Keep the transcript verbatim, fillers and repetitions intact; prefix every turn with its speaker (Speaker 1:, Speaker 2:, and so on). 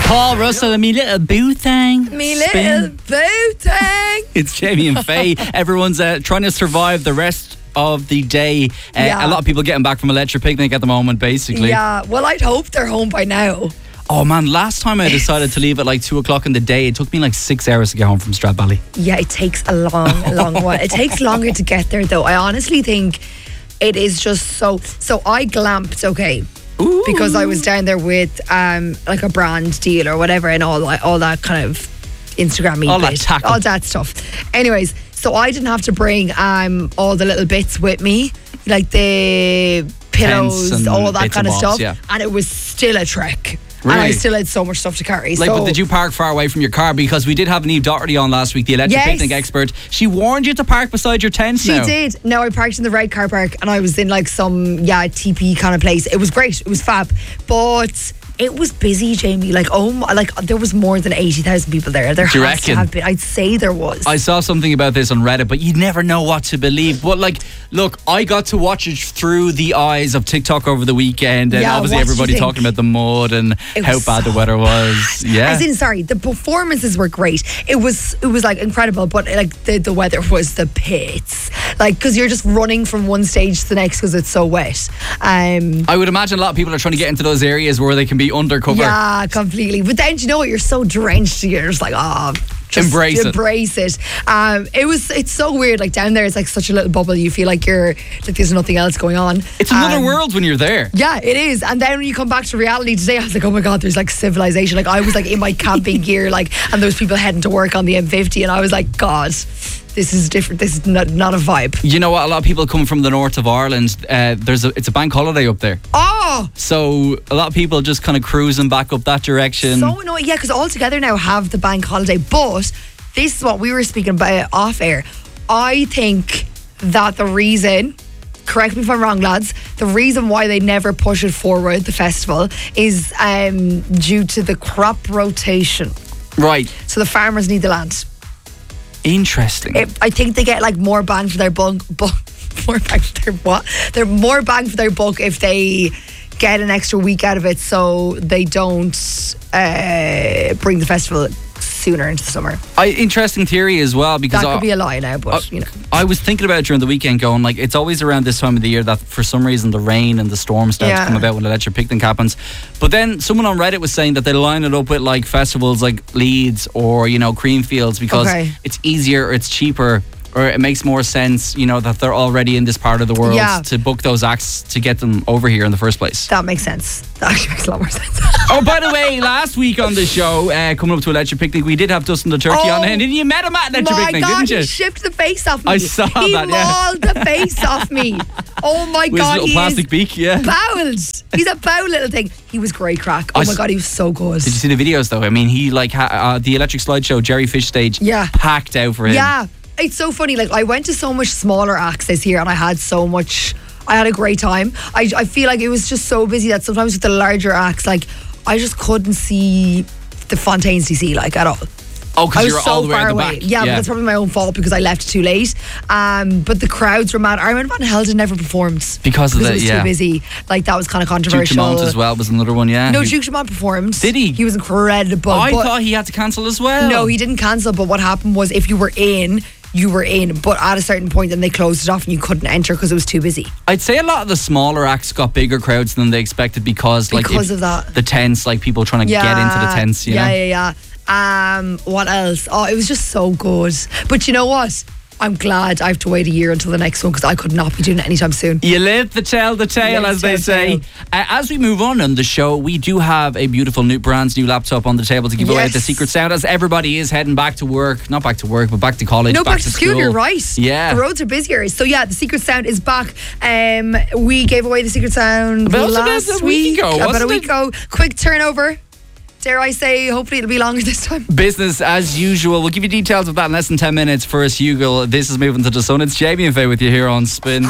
Speaker 1: Paul Russell and me little boo thing.
Speaker 2: Me little boo thing.
Speaker 1: It's Jamie and Faye. Everyone's uh, trying to survive the rest of the day. Uh,
Speaker 2: Yeah.
Speaker 1: A lot of people getting back from a Electric Picnic at the moment, basically.
Speaker 2: Yeah, well, I'd hope they're home by now.
Speaker 1: Oh man, last time I decided to leave at like two o'clock in the day, it took me like six hours to get home from Stradbally.
Speaker 2: Yeah, it takes a long, a long while. It takes longer to get there, though. I honestly think it is just so. So I glamped, okay.
Speaker 1: Ooh.
Speaker 2: Because I was down there with um, like a brand deal or whatever, and all that, all that kind of Instagram-y
Speaker 1: All that
Speaker 2: bit,
Speaker 1: tackle.
Speaker 2: all that stuff. Anyways, so I didn't have to bring um, all the little bits with me, like the pillows,
Speaker 1: and
Speaker 2: all that
Speaker 1: bits
Speaker 2: kind
Speaker 1: and
Speaker 2: of
Speaker 1: bobs,
Speaker 2: stuff,
Speaker 1: yeah.
Speaker 2: and it was still a trek. And I
Speaker 1: Really?
Speaker 2: still had so much stuff to carry.
Speaker 1: Like,
Speaker 2: so
Speaker 1: but did you park far away from your car? Because we did have Niamh Doherty on last week, the Electric
Speaker 2: Yes.
Speaker 1: Picnic expert. She warned you to park beside your tent
Speaker 2: She
Speaker 1: now.
Speaker 2: did. No, I parked in the red car park and I was in like some, yeah, T P kind of place. It was great. It was fab. But it was busy, Jamie. Like, oh, my, like there was more than eighty thousand people there. There
Speaker 1: Do you
Speaker 2: has to
Speaker 1: reckon?
Speaker 2: have been. I'd say there was.
Speaker 1: I saw something about this on Reddit, but you never know what to believe. But like, look, I got to watch it through the eyes of TikTok over the weekend, and
Speaker 2: Yeah,
Speaker 1: obviously
Speaker 2: what did you
Speaker 1: everybody
Speaker 2: think?
Speaker 1: talking about the mud and
Speaker 2: It
Speaker 1: how
Speaker 2: was
Speaker 1: bad
Speaker 2: so
Speaker 1: the weather was. Yeah.
Speaker 2: As in, sorry, the performances were great. It was, it was like incredible, but like the, the weather was the pits. Like, because you're just running from one stage to the next because it's so wet. Um,
Speaker 1: I would imagine a lot of people are trying to get into those areas where they can be undercover.
Speaker 2: Yeah, completely. But then, do you know what? You're so drenched. You're just like, oh, just
Speaker 1: Embrace it.
Speaker 2: embrace it. Um, it was. It's so weird. Like down there, it's like such a little bubble. You feel like you're like there's nothing else going on.
Speaker 1: It's another
Speaker 2: Um,
Speaker 1: world when you're there.
Speaker 2: Yeah, it is. And then when you come back to reality today, I was like, oh my God, there's like civilization. Like I was like in my camping gear, like, and those people heading to work on the M fifty, and I was like, God, this is different. This is not, not a vibe.
Speaker 1: You know what? A lot of people come from the north of Ireland. Uh, there's a, it's a bank holiday up there.
Speaker 2: Oh,
Speaker 1: So a lot of people just kind of cruising back up that direction.
Speaker 2: so annoying. Yeah, because all together now have the bank holiday. But this is what we were speaking about off air. I think that the reason, correct me if I'm wrong, lads, the reason why they never push it forward, the festival, is um, due to the crop rotation.
Speaker 1: Right.
Speaker 2: So the farmers need the land.
Speaker 1: Interesting.
Speaker 2: It, I think they get like more bang for their buck. buck more bang for their what? They're more bang for their buck if they get an extra week out of it, so they don't uh, bring the festival sooner into the summer.
Speaker 1: I, interesting theory as well, because
Speaker 2: That
Speaker 1: I,
Speaker 2: could be a lie now, but
Speaker 1: I,
Speaker 2: you know.
Speaker 1: I was thinking about it during the weekend, going like it's always around this time of the year that for some reason the rain and the storm start
Speaker 2: Yeah.
Speaker 1: to come about when Electric Picnic happens. But then someone on Reddit was saying that they line it up with like festivals like Leeds or, you know, Creamfields, because
Speaker 2: Okay.
Speaker 1: it's easier or it's cheaper, or it makes more sense, you know, that they're already in this part of the world
Speaker 2: Yeah.
Speaker 1: to book those acts to get them over here in the first place.
Speaker 2: That makes sense. That actually makes a lot more sense.
Speaker 1: Oh, by the way, last week on the show, uh, coming up to Electric Picnic, we did have Dustin the Turkey
Speaker 2: Oh,
Speaker 1: on, and you met him at Electric
Speaker 2: My
Speaker 1: Picnic,
Speaker 2: God,
Speaker 1: didn't you?
Speaker 2: he shipped the face off me.
Speaker 1: I saw
Speaker 2: he
Speaker 1: that, yeah.
Speaker 2: mauled the face off me. Oh my
Speaker 1: With his
Speaker 2: God,
Speaker 1: little
Speaker 2: he
Speaker 1: plastic
Speaker 2: is
Speaker 1: beak, yeah.
Speaker 2: bowled. He's a bow little thing. He was great crack. Oh
Speaker 1: I
Speaker 2: my
Speaker 1: s-
Speaker 2: God, he was so good.
Speaker 1: Did you see the videos though? I mean, he like ha- uh, the Electric Slideshow, Jerry Fish stage,
Speaker 2: Yeah.
Speaker 1: packed out for him.
Speaker 2: Yeah, it's so funny. Like I went to so much smaller acts this year, and I had so much. I had a great time. I I feel like it was just so busy that sometimes with the larger acts, like I just couldn't see the Fontaines D C like at all.
Speaker 1: Oh,
Speaker 2: I
Speaker 1: because
Speaker 2: was
Speaker 1: you're
Speaker 2: so
Speaker 1: all the way
Speaker 2: far
Speaker 1: at the
Speaker 2: away.
Speaker 1: back.
Speaker 2: Yeah, but that's probably my own fault because I left too late. Um, but the crowds were mad. Armin van Helden never performed
Speaker 1: Because of
Speaker 2: it
Speaker 1: the-
Speaker 2: was
Speaker 1: yeah.
Speaker 2: too busy. Like that was kind of
Speaker 1: Duke
Speaker 2: controversial.
Speaker 1: Dumont as well was another one, yeah.
Speaker 2: No,
Speaker 1: He-
Speaker 2: Duke Dumont performed.
Speaker 1: Did he?
Speaker 2: He was incredible.
Speaker 1: I
Speaker 2: but
Speaker 1: thought he had to cancel as well.
Speaker 2: no, he didn't cancel. But what happened was, if you were in, you were in. But at a certain point, then they closed it off, and you couldn't enter because it was too busy.
Speaker 1: I'd say a lot of the smaller acts got bigger crowds than they expected because, like,
Speaker 2: Because
Speaker 1: if-
Speaker 2: of that.
Speaker 1: the tents, like people trying to
Speaker 2: Yeah,
Speaker 1: get into the tents. You
Speaker 2: yeah,
Speaker 1: know?
Speaker 2: yeah, yeah. Um, what else? Oh, it was just so good. But you know what? I'm glad I have to wait a year until the next one because I could not be doing it anytime soon.
Speaker 1: You live to tell the tale,
Speaker 2: Live
Speaker 1: as
Speaker 2: to
Speaker 1: they
Speaker 2: tell
Speaker 1: say.
Speaker 2: the
Speaker 1: Uh, as we move on in the show, we do have a beautiful new brand's new laptop on the table to give away at
Speaker 2: Yes.
Speaker 1: the Secret Sound, as everybody is heading back to work. Not back to work, but back to college.
Speaker 2: No, back, to school,
Speaker 1: school.
Speaker 2: you're right.
Speaker 1: Yeah.
Speaker 2: The roads are busier. So yeah, the Secret Sound is back. Um, we gave away the Secret Sound
Speaker 1: About-
Speaker 2: last
Speaker 1: about a week ago,
Speaker 2: About a
Speaker 1: wasn't
Speaker 2: week
Speaker 1: it?
Speaker 2: ago. Quick turnover. Dare I say, hopefully it'll be longer this time.
Speaker 1: Business as usual. We'll give you details of that in less than ten minutes. First, Hugo, this is Moving to the Sun. It's Jamie and Faye with you here on Spin.